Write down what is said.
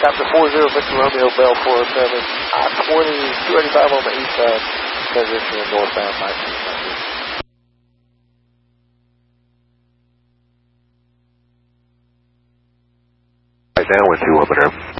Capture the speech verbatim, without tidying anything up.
Helicopter four zero Victor Romeo Bell four oh seven, I twenty, two eighty-five on the east side, transitioning northbound nineteen ninety. Right now with you over there.